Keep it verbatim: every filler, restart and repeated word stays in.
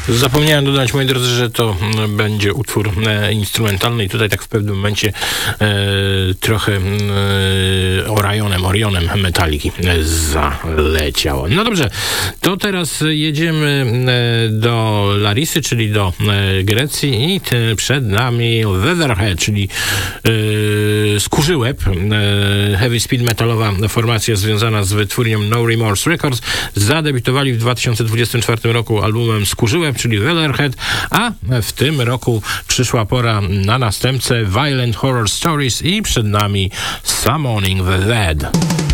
Zapomniałem dodać, moi drodzy, że to będzie utwór e, instrumentalny i tutaj tak w pewnym momencie e, trochę e, Orionem, Orionem Metaliki e, zaleciało. No dobrze, to teraz jedziemy e, do Larisy, czyli do e, Grecji i te, przed nami Leatherhead, czyli e, Skórzyłeb, e, heavy speed metalowa formacja związana z wytwórnią No Remorse Records. Zadebiutowali w dwa tysiące dwudziestym czwartym roku albumem Skórzyłeb, czyli Leatherhead, a w tym roku przyszła pora na następcę Violent Horror Stories i przed nami Summoning the Dead.